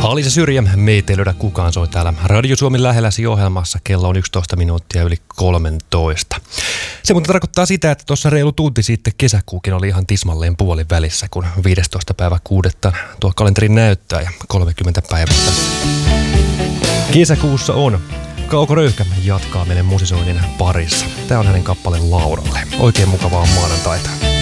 Alisa Syrjä, meitä ei löydä kukaan, soi täällä Radio Suomen lähelläsi ohjelmassa. Kello on 11 minuuttia yli 13. Se mutta tarkoittaa sitä, että tuossa reilu tunti sitten kesäkuukin oli ihan tismalleen puolin välissä, kun 15. päivä 6. tuo kalenteri näyttää ja 30 päivää tässä. Kesäkuussa on. Kauko Röyhkä jatkaa meidän musisoinnin parissa. Tää on hänen kappale Lauralle. Oikein mukavaa maanantaita.